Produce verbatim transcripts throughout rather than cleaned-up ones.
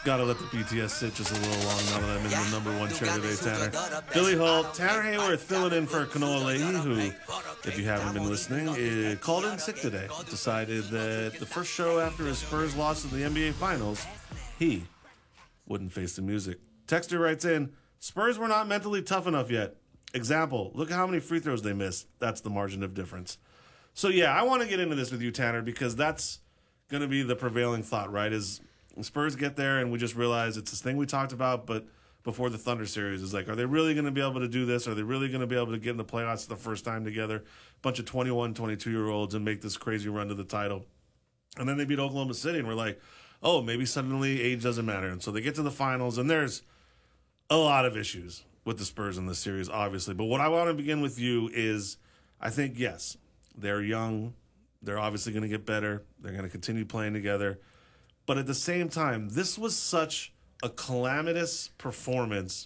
Gotta let the B T S sit just a little long now that I'm in the number one chair today, Tanner. Billy Hall, Tanner Hayworth filling in for Kanoa Leahy, who, if you haven't been listening, uh, called in sick today. Decided that the first show after his Spurs loss in the N B A Finals, he wouldn't face the music. Texter writes in, Spurs were not mentally tough enough yet. Example, look at how many free throws they missed. That's the margin of difference. So yeah, I want to get into this with you, Tanner, because that's going to be the prevailing thought, right? Is Spurs get there and we just realize it's this thing we talked about, but before the Thunder series is like, are they really going to be able to do this? Are they really going to be able to get in the playoffs the first time together? A bunch of twenty-one, twenty-two-year-olds and make this crazy run to the title. And then they beat Oklahoma City and we're like, oh, maybe suddenly age doesn't matter. And so they get to the finals and there's a lot of issues with the Spurs in this series, obviously. But what I want to begin with you is, I think, yes, they're young. They're obviously going to get better. They're going to continue playing together. But at the same time, this was such a calamitous performance.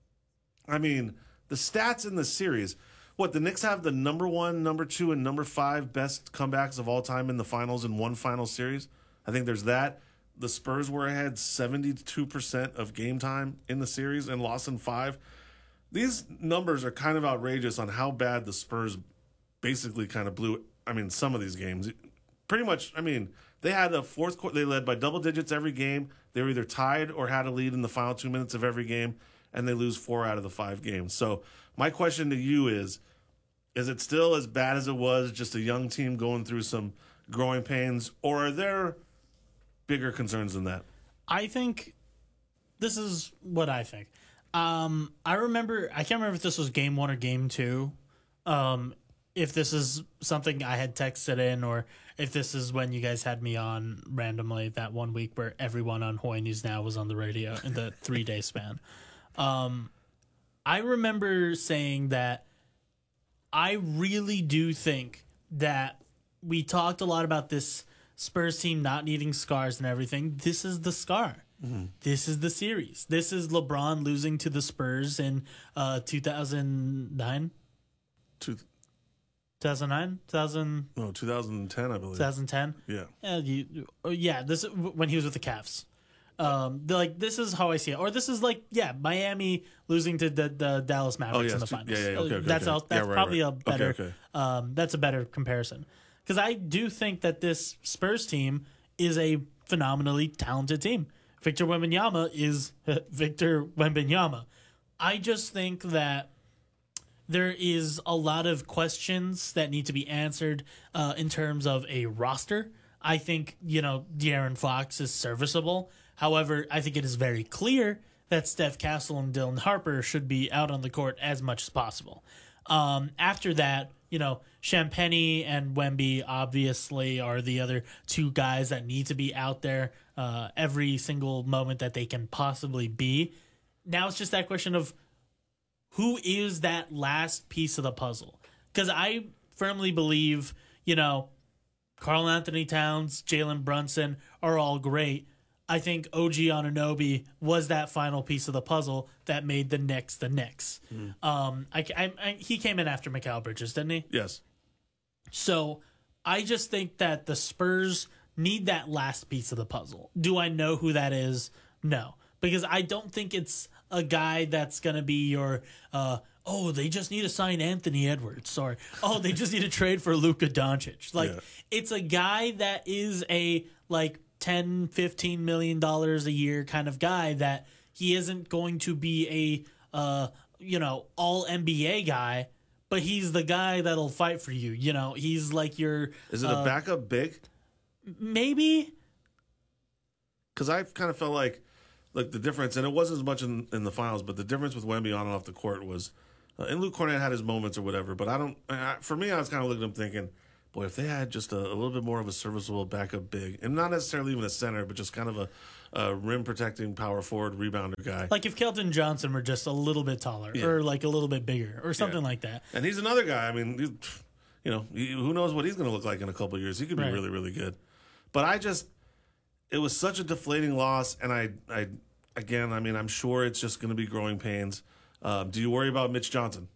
I mean, the stats in the series. What, the Knicks have the number one, number two, and number five best comebacks of all time in the finals in one final series? I think there's that. The Spurs were ahead seventy-two percent of game time in the series and lost in five. These numbers are kind of outrageous on how bad the Spurs basically kind of blew, I mean, some of these games. Pretty much, I mean, they had a fourth quarter, they led by double digits every game. They were either tied or had a lead in the final two minutes of every game, and they lose four out of the five games. So my question to you is, is it still as bad as it was, just a young team going through some growing pains, or are there bigger concerns than that? I think this is what I think. Um, I remember, I can't remember if this was game one or game two. Um, if this is something I had texted in, or if this is when you guys had me on randomly that one week where everyone on Hawaii News Now was on the radio in the three day span. Um, I remember saying that I really do think that we talked a lot about this Spurs team not needing scars and everything. This is the scar. Mm-hmm. This is the series. This is LeBron losing to the Spurs in uh, two thousand nine. Two. two thousand nine? two thousand No, twenty ten, I believe. twenty ten? Yeah. Yeah, you, yeah, this when he was with the Cavs. Um, like this is how I see it. Or this is like, yeah, Miami losing to the, the Dallas Mavericks oh, yeah, in the two, finals. Yeah, yeah, okay, okay, that's okay. A, that's yeah, right, probably right. a better okay, okay. Um, that's a better comparison. Because I do think that this Spurs team is a phenomenally talented team. Victor Wembanyama is Victor Wembanyama. I just think that there is a lot of questions that need to be answered uh, in terms of a roster. I think, you know, De'Aaron Fox is serviceable. However, I think it is very clear that Steph Castle and Dylan Harper should be out on the court as much as possible. Um, after that, you know, Champagnie and Wemby obviously are the other two guys that need to be out there uh, every single moment that they can possibly be. Now it's just that question of who is that last piece of the puzzle? Because I firmly believe, you know, Karl Anthony Towns, Jalen Brunson are all great. I think O G Anunoby was that final piece of the puzzle that made the Knicks the Knicks. Mm. Um, I, I, I, he came in after Mikal Bridges, didn't he? Yes. So I just think that the Spurs need that last piece of the puzzle. Do I know who that is? No. Because I don't think it's a guy that's going to be your, uh, oh, they just need to sign Anthony Edwards. Or, oh, they just need to trade for Luka Doncic. Like, yeah. It's a guy that is a, like, ten, fifteen million dollars a year kind of guy that he isn't going to be a, uh, you know, all N B A guy, but he's the guy that'll fight for you. You know, he's like your... Is it uh, a backup big? Maybe. Because I kind of felt like, like the difference, and it wasn't as much in, in the finals, but the difference with Wemby on and off the court was, uh, and Luke Cornett had his moments or whatever, but I don't, I, for me, I was kind of looking at him thinking, boy, if they had just a, a little bit more of a serviceable backup big, and not necessarily even a center, but just kind of a, a rim-protecting power forward rebounder guy. Like if Kelton Johnson were just a little bit taller, yeah. or like a little bit bigger, or something yeah. like that. And he's another guy, I mean, you, you know, who knows what he's going to look like in a couple of years. He could be right. really, really good. But I just, it was such a deflating loss, and I, I again, I mean, I'm sure it's just going to be growing pains. Um, do you worry about Mitch Johnson?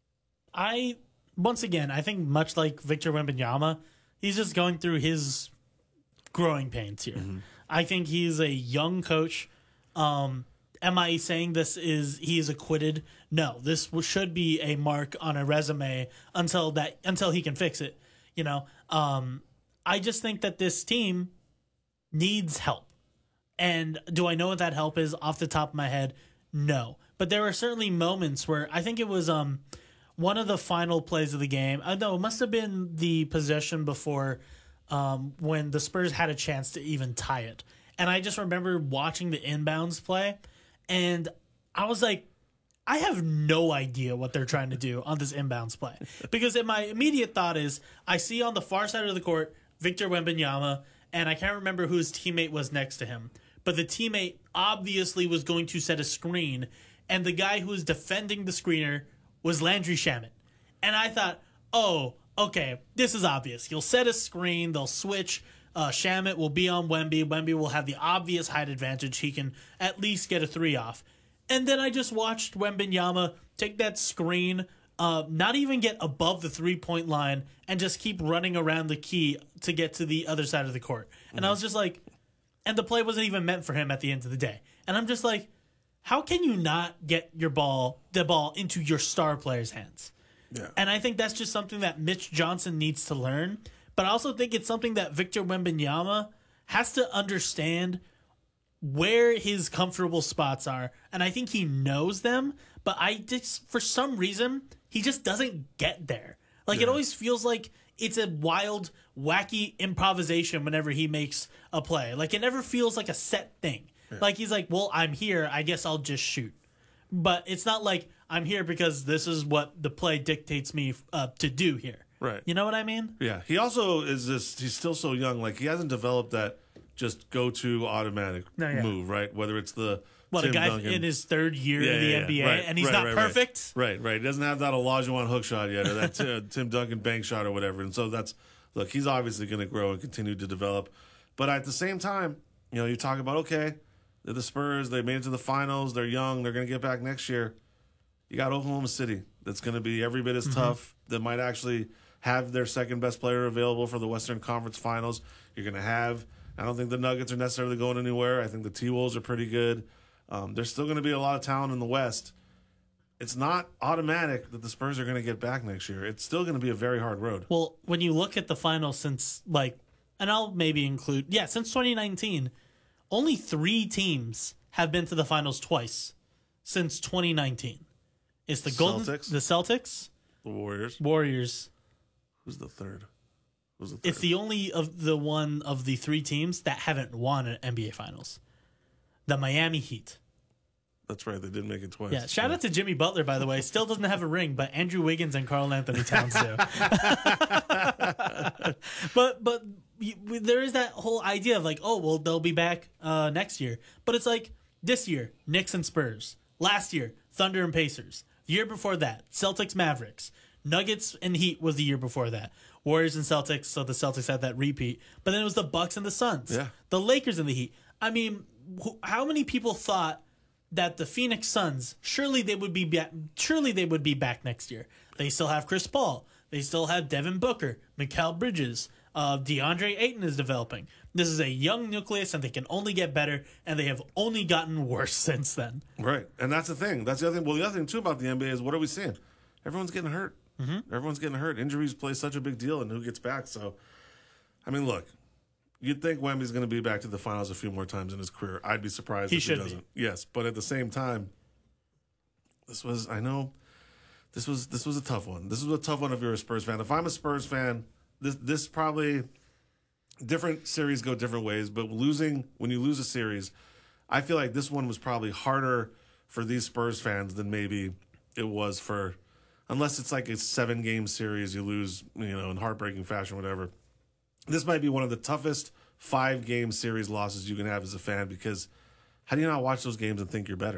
I... Once again, I think much like Victor Wembanyama, he's just going through his growing pains here. Mm-hmm. I think he's a young coach. Um, am I saying this is he is acquitted? No, this w- should be a mark on a resume until that until he can fix it. You know, um, I just think that this team needs help. And do I know what that help is off the top of my head? No. But there were certainly moments where I think it was um one of the final plays of the game. I know it must have been the possession before um, when the Spurs had a chance to even tie it. And I just remember watching the inbounds play, and I was like, I have no idea what they're trying to do on this inbounds play. Because in my immediate thought is, I see on the far side of the court, Victor Wembanyama, and I can't remember whose teammate was next to him. But the teammate obviously was going to set a screen, and the guy who was defending the screener was Landry Shamet. And I thought, oh, okay, this is obvious. He'll set a screen, they'll switch. Uh, Shamet will be on Wemby. Wemby will have the obvious height advantage. He can at least get a three off. And then I just watched Wembanyama take that screen, uh, not even get above the three-point line, and just keep running around the key to get to the other side of the court. And mm-hmm. I was just like, and the play wasn't even meant for him at the end of the day. And I'm just like, how can you not get your ball, the ball into your star player's hands? Yeah. And I think that's just something that Mitch Johnson needs to learn. But I also think it's something that Victor Wembanyama has to understand where his comfortable spots are. And I think he knows them, but I just, for some reason, he just doesn't get there. Like, yeah. It always feels like it's a wild, wacky improvisation whenever he makes a play. Like, it never feels like a set thing. Yeah. Like, he's like, well, I'm here, I guess I'll just shoot. But it's not like, I'm here because this is what the play dictates me uh, to do here. Right. You know what I mean? Yeah. He also is this, he's still so young. Like, he hasn't developed that just go-to automatic no, yeah. move, right? Whether it's the Well, Tim the guy Duncan. in his third year yeah, in the yeah, N B A, right, and he's right, not right, perfect. Right, right, right. He doesn't have that Olajuwon hook shot yet, or that uh, Tim Duncan bank shot or whatever. And so that's, look, he's obviously going to grow and continue to develop. But at the same time, you know, you talk about, okay, they're the Spurs, they made it to the finals, they're young, they're going to get back next year. You got Oklahoma City that's going to be every bit as mm-hmm. tough, that might actually have their second best player available for the Western Conference Finals. You're going to have, I don't think the Nuggets are necessarily going anywhere. I think the T-Wolves are pretty good. Um, there's still going to be a lot of talent in the West. It's not automatic that the Spurs are going to get back next year. It's still going to be a very hard road. Well, when you look at the finals since, like, and I'll maybe include, yeah, since twenty nineteen, only three teams have been to the finals twice since twenty nineteen. It's the Golden, Celtics, the Celtics, the Warriors, Warriors. Who's the third? Who's the third? It's the only of the one of the three teams that haven't won an N B A Finals. The Miami Heat. That's right. They did make it twice. Yeah. Shout yeah. out to Jimmy Butler, by the way. Still doesn't have a ring, but Andrew Wiggins and Karl Anthony Towns do. but but you, there is that whole idea of like, oh, well, they'll be back uh, next year. But it's like this year, Knicks and Spurs. Last year, Thunder and Pacers. The year before that, Celtics Mavericks. Nuggets and Heat was the year before that. Warriors and Celtics, so the Celtics had that repeat. But then it was the Bucks and the Suns. Yeah. The Lakers and the Heat. I mean, how many people thought that the Phoenix Suns, surely they would be back, surely they would be back next year? They still have Chris Paul. They still have Devin Booker, Mikal Bridges. Uh, DeAndre Ayton is developing. This is a young nucleus, and they can only get better, and they have only gotten worse since then. Right, and that's the thing. That's the other thing. Well, the other thing, too, about the N B A is what are we seeing? Everyone's getting hurt. Mm-hmm. Everyone's getting hurt. Injuries play such a big deal, and who gets back. So, I mean, look, you'd think Wemby's going to be back to the finals a few more times in his career. I'd be surprised he if he doesn't. Be. Yes, but at the same time, this was, I know, this was this was a tough one. This was a tough one if you're a Spurs fan. If I'm a Spurs fan, this this probably, different series go different ways, but losing, when you lose a series, I feel like this one was probably harder for these Spurs fans than maybe it was for, unless it's like a seven-game series, you lose, you know, in heartbreaking fashion, whatever. This might be one of the toughest five-game series losses you can have as a fan, because how do you not watch those games and think you're better?